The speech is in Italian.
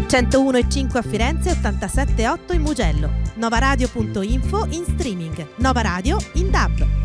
101,5 a Firenze, 87,8 in Mugello. Novaradio.info in streaming. Nova Radio in DAB.